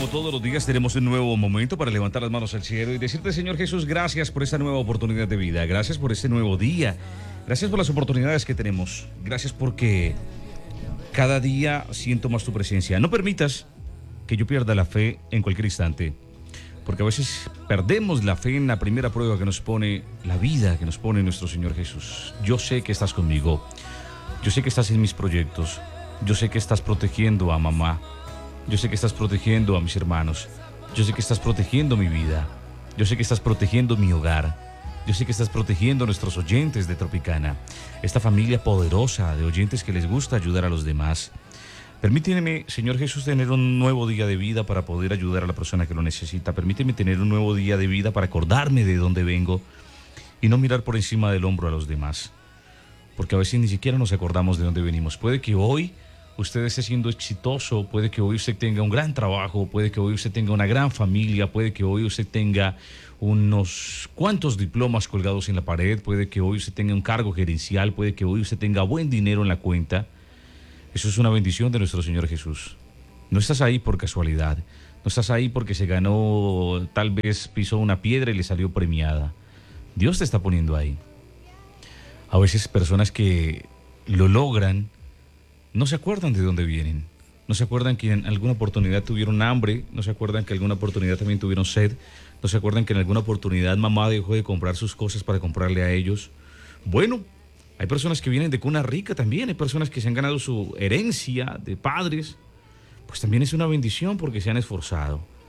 todos los días tenemos un nuevo momento para levantar las manos al cielo y decirte, Señor Jesús, gracias por esta nueva oportunidad de vida, gracias por este nuevo día, gracias por las oportunidades que tenemos, gracias porque cada día siento más tu presencia. No permitas que yo pierda la fe en cualquier instante, porque a veces perdemos la fe en la primera prueba que nos pone la vida, que nos pone nuestro Señor Jesús. Yo sé que estás conmigo, yo sé que estás en mis proyectos, yo sé que estás protegiendo a mamá, yo sé que estás protegiendo a mis hermanos, yo sé que estás protegiendo mi vida, yo sé que estás protegiendo mi hogar, yo sé que estás protegiendo a nuestros oyentes de Tropicana, esta familia poderosa de oyentes que les gusta ayudar a los demás. Permíteme, Señor Jesús, tener un nuevo día de vida para poder ayudar a la persona que lo necesita. Permíteme tener un nuevo día de vida para acordarme de dónde vengo y no mirar por encima del hombro a los demás, porque a veces ni siquiera nos acordamos de dónde venimos. Puede que hoy usted esté siendo exitoso, puede que hoy usted tenga un gran trabajo, puede que hoy usted tenga una gran familia, puede que hoy usted tenga unos cuantos diplomas colgados en la pared, puede que hoy usted tenga un cargo gerencial, puede que hoy usted tenga buen dinero en la cuenta. Eso es una bendición de nuestro Señor Jesús. No estás ahí por casualidad, no estás ahí porque se ganó, tal vez pisó una piedra y le salió premiada. Dios te está poniendo ahí. A veces personas que lo logran no se acuerdan de dónde vienen, no se acuerdan que en alguna oportunidad tuvieron hambre, no se acuerdan que en alguna oportunidad también tuvieron sed, no se acuerdan que en alguna oportunidad mamá dejó de comprar sus cosas para comprarle a ellos. Bueno, hay personas que vienen de cuna rica también, hay personas que se han ganado su herencia de padres, pues también es una bendición porque se han esforzado.